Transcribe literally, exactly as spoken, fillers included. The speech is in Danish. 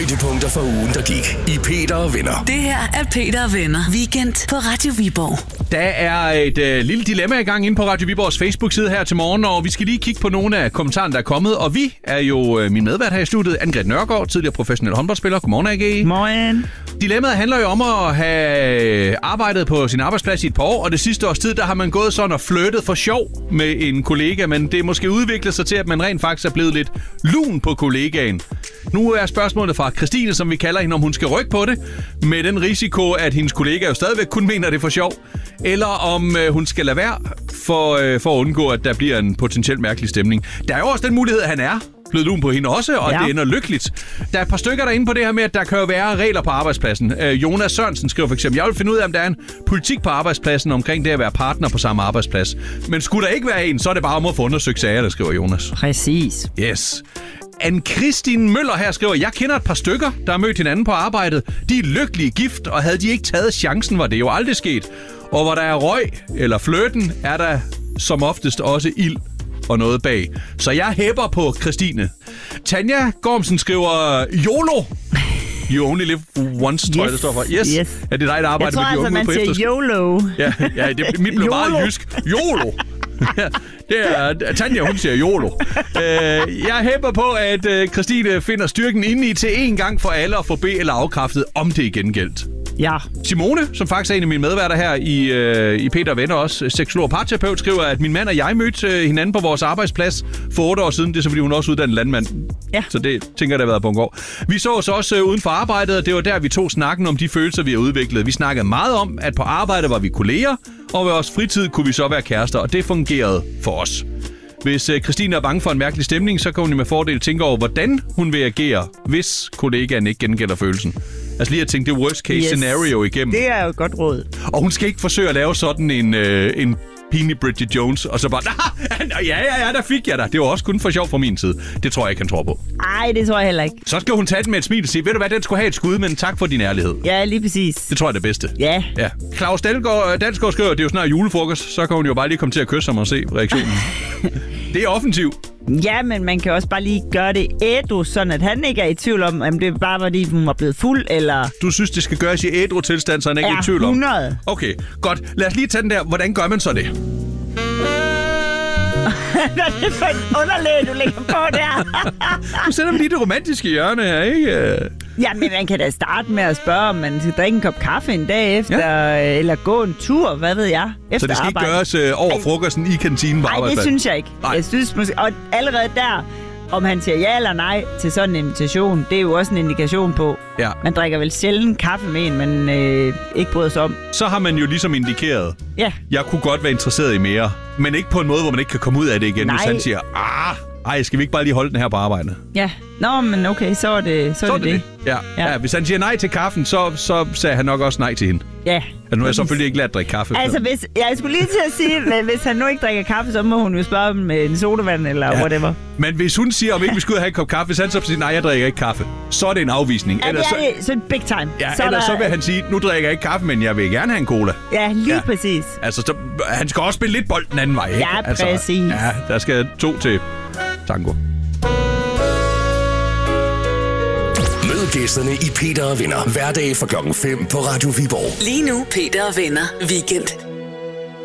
Højdepunkter for ugen, der gik i Peter og Venner. Det her er Peter og Venner. Weekend på Radio Viborg. Der er et øh, lille dilemma i gang inde på Radio Viborgs Facebook-side her til morgen, og vi skal lige kigge på nogle af kommentarerne, der er kommet. Og vi er jo øh, min medvært her i studiet, Anne-Grethe Nørgaard, tidligere professionel håndboldspiller. Godmorgen, A G. Morgen. Dilemmaet handler jo om at have arbejdet på sin arbejdsplads i et par år, og det sidste års tid, der har man gået sådan og flirtet for sjov med en kollega, men det er måske udviklet sig til, at man rent faktisk er blevet lidt lun på kollegaen. Nu er spørgsmålet fra Christine, som vi kalder hende, om hun skal rykke på det, med den risiko, at hendes kollega jo stadigvæk kun mener det for sjov, eller om øh, hun skal lade være for, øh, for at undgå, at der bliver en potentielt mærkelig stemning. Der er jo også den mulighed, at han er blevet lun på hende også, og ja. Det ender lykkeligt. Der er et par stykker derinde på det her med, at der kan jo være regler på arbejdspladsen. Øh, Jonas Sørensen skriver for eksempel, jeg vil finde ud af, om der er en politik på arbejdspladsen omkring det at være partner på samme arbejdsplads. Men skulle der ikke være en, så er det bare om at få undersøgt sager, der skriver Jonas. Præcis. Yes. Ann-Kristin Møller her skriver, jeg kender et par stykker, der har mødt hinanden på arbejdet. De er lykkelige gift, og havde de ikke taget chancen, var det jo aldrig sket. Og hvor der er røg eller flirten, er der som oftest også ild og noget bag. Så jeg hæpper på Christine. Tanja Gormsen skriver, YOLO! You only live once, yes. Tror jeg, det står for. Yes. yes. Er det dig, der arbejder med de unge ude på efterskole? Jeg tror altså, man siger YOLO. Ja, ja det, mit blev meget jysk. YOLO! Det er Tanja, hun siger YOLO. Uh, jeg hæpper på, at uh, Christine finder styrken inde i til en gang for alle at få be- eller afkræftet, om det igen gældt. Ja. Simone, som faktisk er en af mine medværter her i, øh, i Peter og Venner også, seksolog og parterapeut, skriver, at min mand og jeg mødte øh, hinanden på vores arbejdsplads for otte år siden. Det er så, fordi hun også er uddannet landmand. Ja. Så det tænker jeg, der har været på en gård. Vi så os også øh, uden for arbejdet, og det var der, vi tog snakken om de følelser, vi har udviklet. Vi snakkede meget om, at på arbejde var vi kolleger, og ved vores fritid kunne vi så være kærester, og det fungerede for os. Hvis øh, Christine er bange for en mærkelig stemning, så kan hun med fordel tænke over, hvordan hun vil agere, hvis kollegaen ikke gengælder følelsen. Altså lige at tænke det worst case yes. scenario igennem. Det er jo et godt råd. Og hun skal ikke forsøge at lave sådan en, øh, en pinlig Bridget Jones, og så bare, ja, ja, ja, der fik jeg dig. Det var også kun for sjov fra min side. Det tror jeg ikke, han tror på. Nej, det tror jeg heller ikke. Så skal hun tage den med et smil og sige, ved du hvad, den skulle have et skud, men tak for din ærlighed. Ja, lige præcis. Det tror jeg er det bedste. Ja. ja. Claus Dalgaard, Dalsgaard skriver, det er jo snart julefrokost, så kan hun jo bare lige komme til at kysse ham og se reaktionen. Det er offensivt. Ja, men man kan også bare lige gøre det ædru, sådan at han ikke er i tvivl om, om det bare var fordi, hun var blevet fuld, eller... Du synes, det skal gøres i ædru tilstand, så han ikke er i tvivl om? hundrede. Okay, godt. Lad os lige tage den der. Hvordan gør man så det? Hvad er det for en underlæg, du lægger på der? Du sætter mig lige det romantiske hjørne her, ikke? Ja, men man kan da starte med at spørge, om man skal drikke en kop kaffe en dag efter, ja. Eller gå en tur, hvad ved jeg, efter Så det skal arbejde. ikke gøres øh, over frokosten i kantinen på arbejde? Nej, det synes jeg ikke. Ej. Jeg synes måske... Og allerede der, om han siger ja eller nej til sådan en invitation, det er jo også en indikation på, ja. Man drikker vel sjældent kaffe med en, man øh, ikke bryder sig om. Så har man jo ligesom indikeret, ja. Jeg kunne godt være interesseret i mere, men ikke på en måde, hvor man ikke kan komme ud af det igen, nej. Hvis han siger, ah, ej, skal vi ikke bare lige holde den her på arbejdet? Ja, nå, men okay, så er det så, så er det, det. det. Ja. Ja. Ja, hvis han siger nej til kaffen, så, så sagde han nok også nej til hende. Ja. Altså, nu har jeg selvfølgelig ikke lært at drikke kaffe. Altså, hvis, jeg skulle lige til at sige, at hvis han nu ikke drikker kaffe, så må hun jo spørge om en sodavand eller ja. Whatever. Men hvis hun siger, om ikke vi skal ud og have en kop kaffe, hvis han så siger, nej, jeg drikker ikke kaffe, så er det en afvisning. Ja, ellers det er så, så big time. Ja, så ellers der... så vil han sige, nu drikker jeg ikke kaffe, men jeg vil gerne have en cola. Ja, lige ja. Præcis. Altså, så, han skal også spille lidt bold den anden vej, ikke? Ja, præcis. Altså, ja, der skal to til tango. Mød gæsterne i Peter og Venner. Hverdag fra klokken fem på Radio Viborg. Lige nu, Peter og Venner. Weekend.